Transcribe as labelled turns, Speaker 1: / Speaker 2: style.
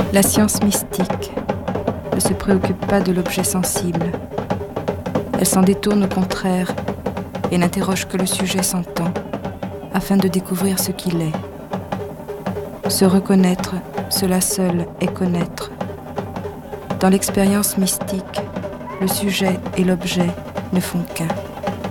Speaker 1: La science mystique ne se préoccupe pas de l'objet sensible. Elle s'en détourne au contraire et n'interroge que le sujet sentant afin de découvrir ce qu'il est. Se reconnaître, cela seul est connaître. Dans l'expérience mystique, le sujet et l'objet ne font qu'un.